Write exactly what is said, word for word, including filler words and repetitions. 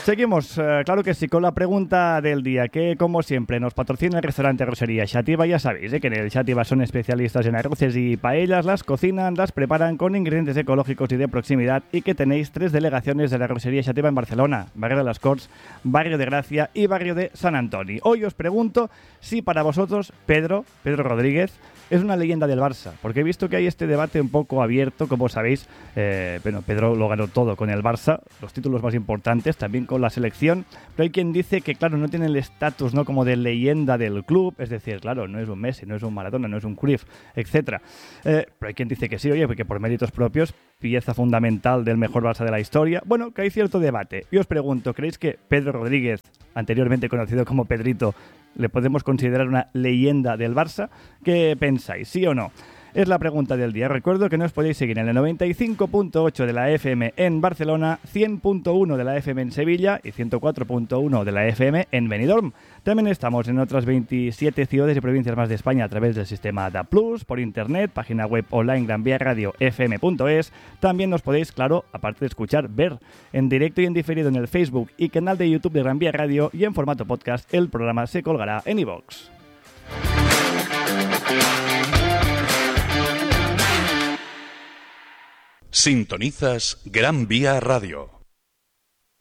Seguimos, eh, claro que sí, con la pregunta del día, que como siempre nos patrocina el restaurante Arrocería Xàtiva. Ya sabéis eh, que en el Xàtiva son especialistas en arroces y paellas, las cocinan, las preparan con ingredientes ecológicos y de proximidad, y que tenéis tres delegaciones de la Arrocería Xàtiva en Barcelona, Barrio de las Corts, Barrio de Gracia y Barrio de San Antoni. Hoy os pregunto si para vosotros Pedro, Pedro Rodríguez, es una leyenda del Barça, porque he visto que hay este debate un poco abierto, como sabéis. Eh, bueno, Pedro lo ganó todo con el Barça, los títulos más importantes, también con la selección, pero hay quien dice que, claro, no tiene el estatus, ¿no?, como de leyenda del club, es decir, claro, no es un Messi, no es un Maradona, no es un Cruyff, etcétera. Eh, pero hay quien dice que sí, oye, porque por méritos propios, pieza fundamental del mejor Barça de la historia. Bueno, que hay cierto debate. Y os pregunto, ¿creéis que Pedro Rodríguez, anteriormente conocido como Pedrito, le podemos considerar una leyenda del Barça? ¿Qué pensáis? ¿Sí o no? Es la pregunta del día. Recuerdo que nos podéis seguir en el noventa y cinco punto ocho de la F M en Barcelona, cien punto uno de la F M en Sevilla y ciento cuatro punto uno de la F M en Benidorm. También estamos en otras veintisiete ciudades y provincias más de España a través del sistema D A plus, por internet, página web online gran vía radio f m punto es. También nos podéis, claro, aparte de escuchar, ver en directo y en diferido en el Facebook y canal de YouTube de Gran Vía Radio, y en formato podcast el programa se colgará en iVoox. Sintonizas Gran Vía Radio.